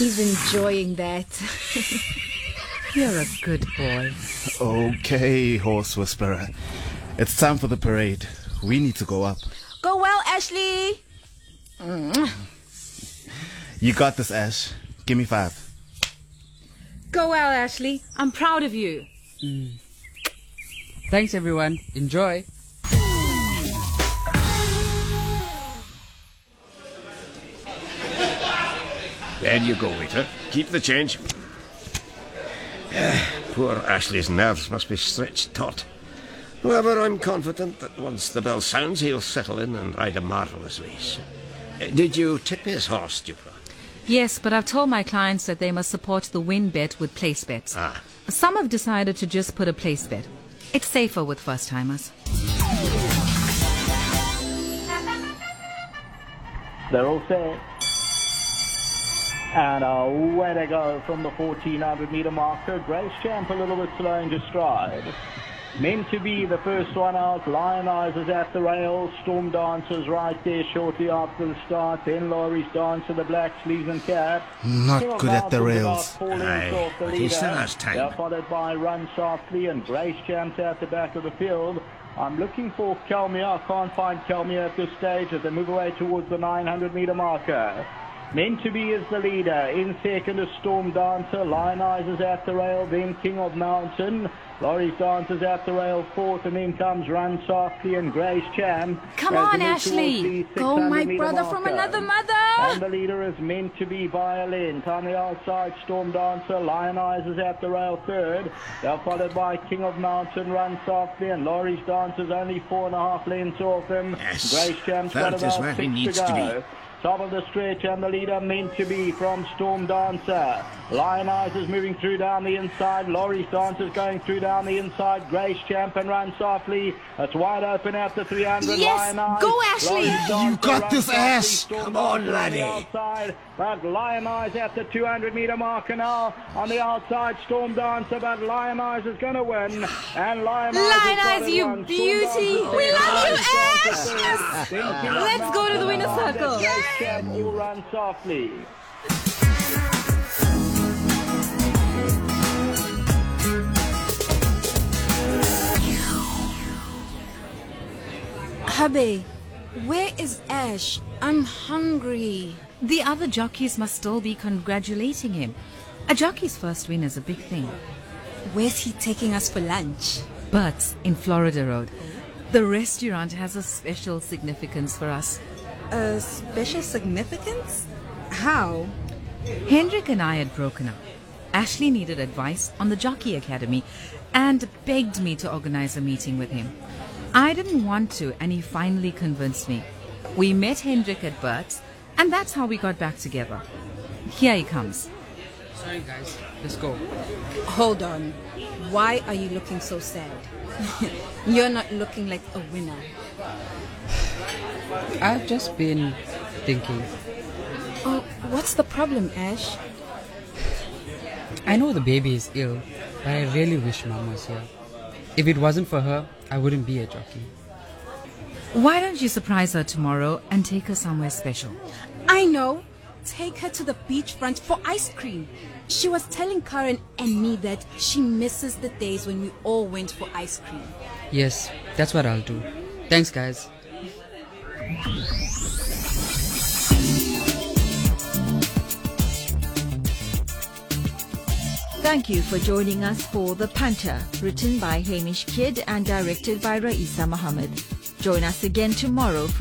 He's enjoying that. You're a good boy. Okay, horse whisperer. It's time for the parade. We need to go up. Go well, Ashley. You got this, Ash. Give me 5. Go well, Ashley. I'm proud of you. Thanks, everyone. Enjoy. There you go, waiter. Keep the change. Poor Ashley's nerves must be stretched taut. However, I'm confident that once the bell sounds, he'll settle in and ride a marvellous race. Did you tip his horse, Dupla? Yes, but I've told my clients that they must support the win bet with place bets. Some have decided to just put a place bet. It's safer with first-timers. They're all set. And away they go from the 1400-meter marker. Grace Champ a little bit slow into stride. Meant to be the first one out. Lionizers at the rails. Storm Dancers right there shortly after the start. Then Laurie's Dancer, the black sleeves and cap. Not good at the rails. Aye, but he still has time. They're followed by Run Softly and Grace Champ at the back of the field. I'm looking for Kelmia. I can't find Kelmia at this stage as they move away towards the 900-meter marker. Meant to be is the leader. In second is Storm Dancer. Lionizers at the rail. Then King of Mountain. Laurie's Dancers at the rail fourth. And then comes Run Softly and Grace Champ. Come on, Ashley. Go, my brother from another mother. And the leader is Meant to be Violent. On the outside, Storm Dancer. Lionizers at the rail third. They're followed by King of Mountain, Run Softly. And Laurie's Dancers only 4.5 lengths off them. Yes, Grace Champ's got that is about where he 6 needs to to go. be. Top of the stretch and the leader Meant to be from Storm Dancer. Lionizers moving through down the inside. Laurie's Dancers going through down the inside. Grace Champ and Run Softly. It's wide open at the 300. Yes, go Ashley. You got this, Ash. Come on, laddie. Outside, but Lionize at the 200-meter marker now. On the outside, Storm Dancer, but Lionize is going to win. And Lionize, you beauty. We love you, Ash. Let's go to the winner's circle. All Run Softly. Hubby, where is Ash? I'm hungry. The other jockeys must still be congratulating him. A jockey's first win is a big thing. Where's he taking us for lunch? But in Florida Road, the restaurant has a special significance for us. A special significance? How? Hendrik and I had broken up. Ashley needed advice on the Jockey Academy and begged me to organize a meeting with him. I didn't want to, and he finally convinced me. We met Hendrik at Bert's, and that's how we got back together. Here he comes. Sorry, guys. Let's go. Hold on. Why are you looking so sad? You're not looking like a winner. I've just been thinking. Oh, what's the problem, Ash? I know the baby is ill, but I really wish Mom was here. If it wasn't for her, I wouldn't be a jockey. Why don't you surprise her tomorrow and take her somewhere special? I know. Take her to the beachfront for ice cream. She was telling Karen and me that she misses the days when we all went for ice cream. Yes, that's what I'll do. Thanks, guys. Thank you for joining us for The Punter, written by Hamish Kidd and directed by Raisa Mohammed. Join us again tomorrow for